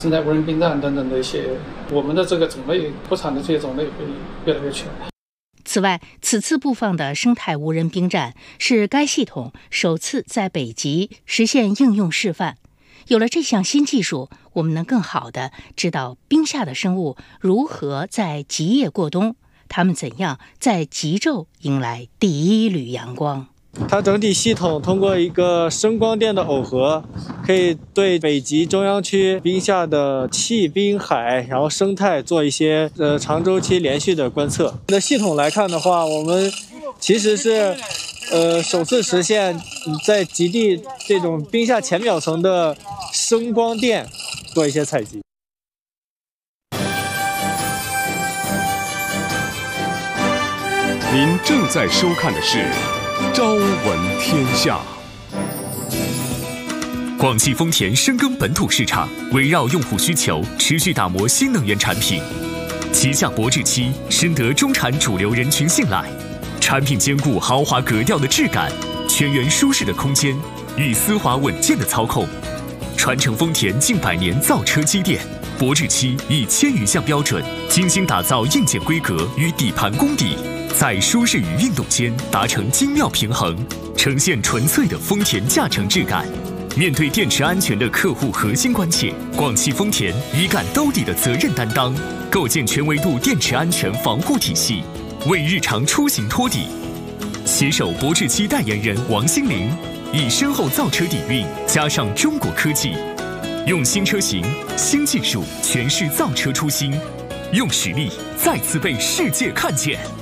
现在无人兵站等等的一些，我们的这个种类国产的这些种类会越来越全。 此外，此次布放的生态无人兵站是该系统首次在北极实现应用示范。有了这项新技术，我们能更好地知道冰下的生物如何在极夜过冬，它们怎样在极昼迎来第一缕阳光。 它整体系统通过一个声光电的耦合，可以对北极中央区冰下的气、冰、海，然后生态做一些长周期连续的观测。的系统来看的话，我们其实是首次实现在极地这种冰下浅表层的声光电做一些采集。 您正在收看的是《朝闻天下》。 广汽丰田深耕本土市场，围绕用户需求，持续打磨新能源产品。旗下博智7深得中产主流人群信赖，产品兼顾豪华格调的质感、全员舒适的空间与丝滑稳健的操控。传承丰田近100年造车积淀，博智7以1000余项标准，精心打造硬件规格与底盘功底，在舒适与运动间达成精妙平衡，呈现纯粹的丰田驾乘质感。面对电池安全的客户核心关切，广汽丰田一杆兜底的责任担当，构建全维度电池安全防护体系，为日常出行托底。携手博智7代言人王心凌，以深厚造车底蕴加上中国科技，用新车型、新技术诠释造车初心，用实力再次被世界看见。